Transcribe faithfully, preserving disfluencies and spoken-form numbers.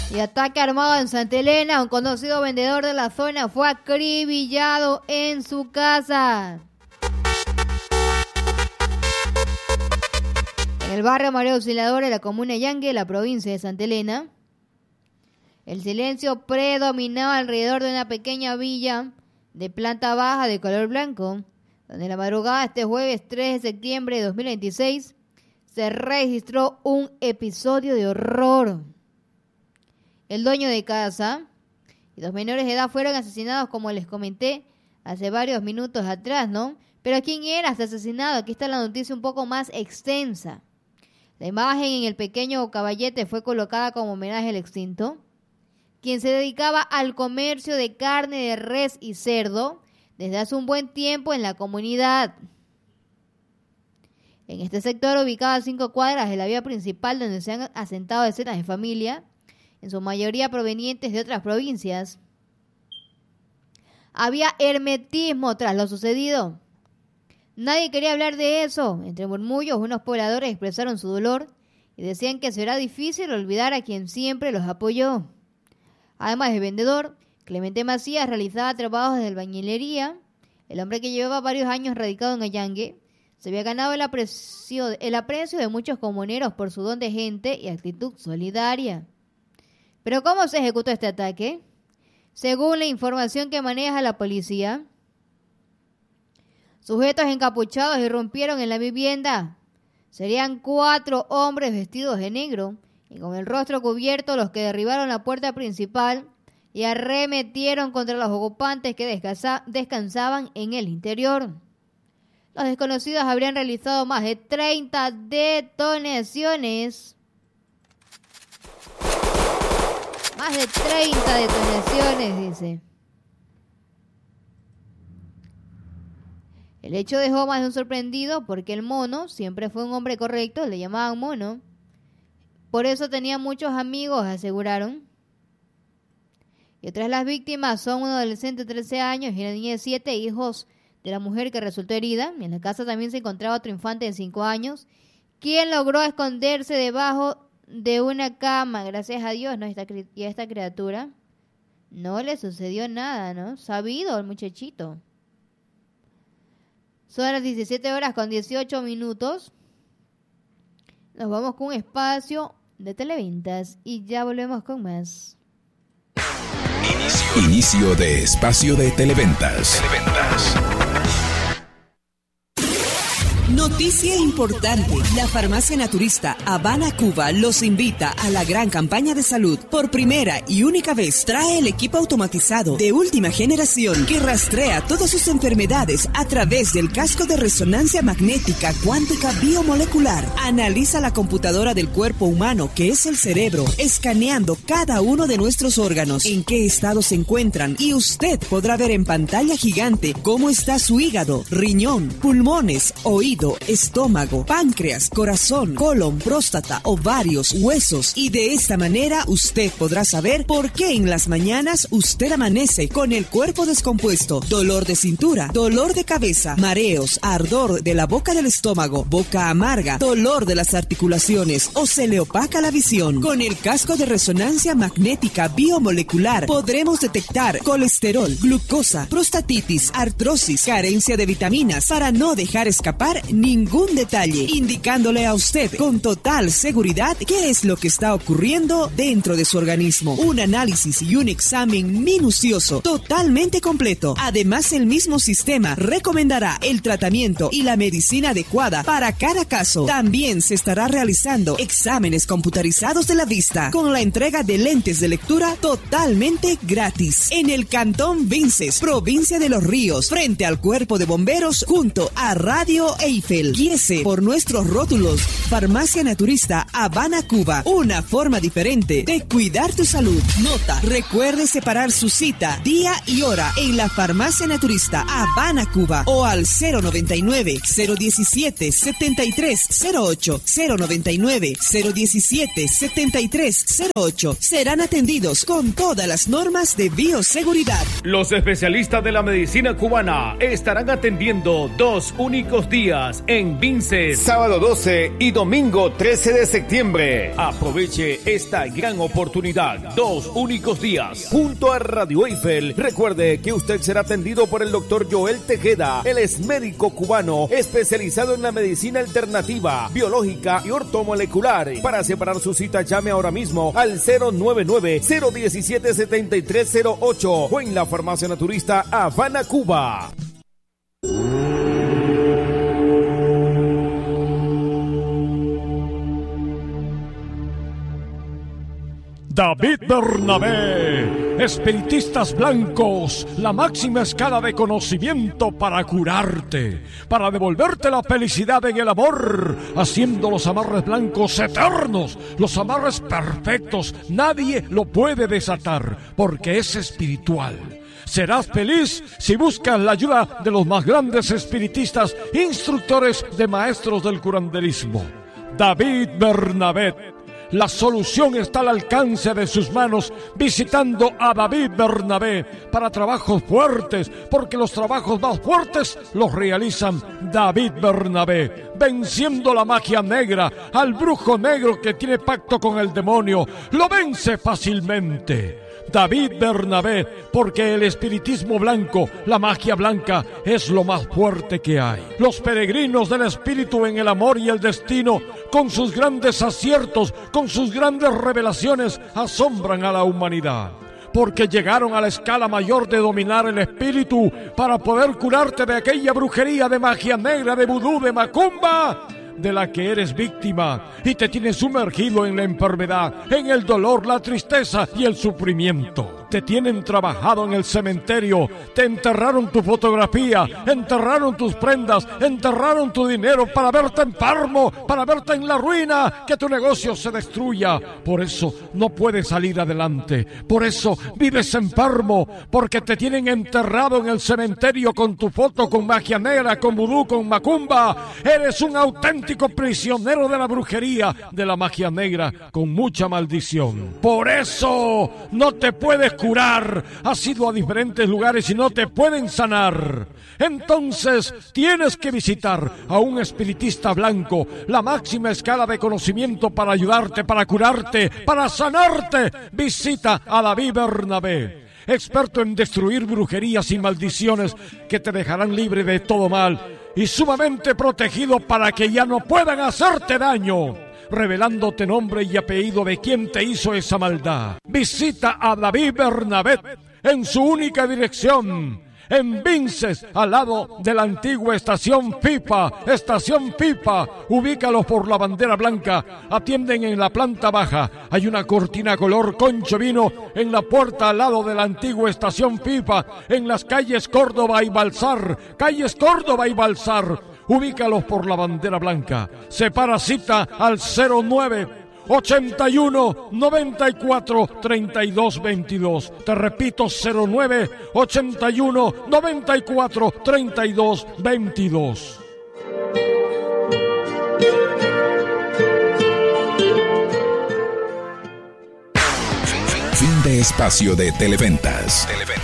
Y ataque armado en Santa Elena. Un conocido vendedor de la zona fue acribillado en su casa. En el barrio María Auxiliadora de la comuna de Yangue, la provincia de Santa Elena, el silencio predominaba alrededor de una pequeña villa de planta baja de color blanco, donde la madrugada este jueves tres de septiembre de dos mil veintiséis se registró un episodio de horror. El dueño de casa y dos menores de edad fueron asesinados, como les comenté hace varios minutos atrás, ¿no? Pero ¿quién era este asesinado? Aquí está la noticia un poco más extensa. La imagen en el pequeño caballete fue colocada como homenaje al extinto, quien se dedicaba al comercio de carne de res y cerdo desde hace un buen tiempo en la comunidad. En este sector, ubicado a cinco cuadras de la vía principal donde se han asentado decenas de familias, en su mayoría provenientes de otras provincias, había hermetismo tras lo sucedido. Nadie quería hablar de eso. Entre murmullos, unos pobladores expresaron su dolor y decían que será difícil olvidar a quien siempre los apoyó. Además del vendedor, Clemente Macías realizaba trabajos de albañilería. El hombre, que llevaba varios años radicado en Allangue, se había ganado el aprecio, el aprecio de muchos comuneros por su don de gente y actitud solidaria. ¿Pero cómo se ejecutó este ataque? Según la información que maneja la policía, sujetos encapuchados irrumpieron en la vivienda. Serían cuatro hombres vestidos de negro y con el rostro cubierto los que derribaron la puerta principal y arremetieron contra los ocupantes que descansa- descansaban en el interior. Los desconocidos habrían realizado más de treinta detonaciones. Más de treinta detonaciones, dice. El hecho dejó más de un sorprendido porque el mono siempre fue un hombre correcto, le llamaban mono. Por eso tenía muchos amigos, aseguraron. Y otras de las víctimas son un adolescente de trece años y una niña de siete, hijos de la mujer que resultó herida. Y en la casa también se encontraba otro infante de cinco años, quien logró esconderse debajo de una cama. Gracias a Dios, ¿no? Esta, y a esta criatura no le sucedió nada, ¿no? Sabido el muchachito. Son las diecisiete horas con dieciocho minutos. Nos vamos con un espacio de Televentas y ya volvemos con más. Inicio, Inicio de espacio de Televentas. Televentas. Noticia importante. La Farmacia Naturista Habana, Cuba los invita a la gran campaña de salud. Por primera y única vez trae el equipo automatizado de última generación que rastrea todas sus enfermedades a través del casco de resonancia magnética cuántica biomolecular. Analiza la computadora del cuerpo humano, que es el cerebro, escaneando cada uno de nuestros órganos, en qué estado se encuentran, y usted podrá ver en pantalla gigante cómo está su hígado, riñón, pulmones, oído, estómago, páncreas, corazón, colon, próstata, ovarios, huesos, y de esta manera usted podrá saber por qué en las mañanas usted amanece con el cuerpo descompuesto, dolor de cintura, dolor de cabeza, mareos, ardor de la boca del estómago, boca amarga, dolor de las articulaciones o se le opaca la visión. Con el casco de resonancia magnética biomolecular podremos detectar colesterol, glucosa, prostatitis, artrosis, carencia de vitaminas, para no dejar escapar ningún detalle, indicándole a usted con total seguridad qué es lo que está ocurriendo dentro de su organismo. Un análisis y un examen minucioso, totalmente completo. Además, el mismo sistema recomendará el tratamiento y la medicina adecuada para cada caso. También se estará realizando exámenes computarizados de la vista, con la entrega de lentes de lectura totalmente gratis. En el Cantón Vinces, provincia de Los Ríos, frente al Cuerpo de Bomberos, junto a Radio Eiffel. Guíese por nuestros rótulos. Farmacia Naturista Habana, Cuba. Una forma diferente de cuidar tu salud. Nota: recuerde separar su cita, día y hora en la Farmacia Naturista Habana, Cuba, o al cero noventa y nueve, cero diecisiete, setenta y tres cero ocho, cero noventa y nueve, cero diecisiete, setenta y tres cero ocho. Serán atendidos con todas las normas de bioseguridad. Los especialistas de la medicina cubana estarán atendiendo dos únicos días días en Vinces. Sábado doce y domingo trece de septiembre. Aproveche esta gran oportunidad. Dos únicos días junto a Radio Eiffel. Recuerde que usted será atendido por el doctor Joel Tejeda. Él es médico cubano especializado en la medicina alternativa, biológica y ortomolecular. Para separar su cita, llame ahora mismo al cero nueve nueve, cero uno siete, siete tres cero ocho o en la Farmacia Naturista Habana, Cuba. David Bernabé, espiritistas blancos, la máxima escala de conocimiento para curarte, para devolverte la felicidad en el amor, haciendo los amarres blancos eternos, los amarres perfectos. Nadie lo puede desatar porque es espiritual. Serás feliz si buscas la ayuda de los más grandes espiritistas, instructores de maestros del curanderismo. David Bernabé. La solución está al alcance de sus manos visitando a David Bernabé para trabajos fuertes, porque los trabajos más fuertes los realizan David Bernabé, venciendo la magia negra, al brujo negro que tiene pacto con el demonio, lo vence fácilmente. David Bernabé, porque el espiritismo blanco, la magia blanca, es lo más fuerte que hay. Los peregrinos del espíritu en el amor y el destino, con sus grandes aciertos, con sus grandes revelaciones, asombran a la humanidad. Porque llegaron a la escala mayor de dominar el espíritu para poder curarte de aquella brujería de magia negra, de vudú, de macumba, de la que eres víctima y te tienes sumergido en la enfermedad, en el dolor, la tristeza y el sufrimiento. Te tienen trabajado en el cementerio, te enterraron tu fotografía, enterraron tus prendas, enterraron tu dinero para verte enfermo, para verte en la ruina, que tu negocio se destruya. Por eso no puedes salir adelante, por eso vives enfermo, porque te tienen enterrado en el cementerio con tu foto, con magia negra, con vudú, con macumba. Eres un auténtico prisionero de la brujería, de la magia negra, con mucha maldición. Por eso no te puedes curar. Has ido a diferentes lugares y no te pueden sanar. Entonces tienes que visitar a un espiritista blanco, la máxima escala de conocimiento para ayudarte, para curarte, para sanarte. Visita a David Bernabé, experto en destruir brujerías y maldiciones que te dejarán libre de todo mal y sumamente protegido para que ya no puedan hacerte daño, revelándote nombre y apellido de quien te hizo esa maldad. Visita a David Bernabé en su única dirección, en Vinces, al lado de la antigua estación Pipa, estación Pipa. Ubícalos por la bandera blanca. Atienden en la planta baja. Hay una cortina color concho vino en la puerta al lado de la antigua estación Pipa, en las calles Córdoba y Balsar, calles Córdoba y Balsar. Ubícalos por la bandera blanca. Separa cita al cero nueve, ochenta y uno, noventa y cuatro, treinta y dos veintidós. Te repito, cero nueve, ochenta y uno, noventa y cuatro, treinta y dos veintidós. Fin de espacio de Televentas.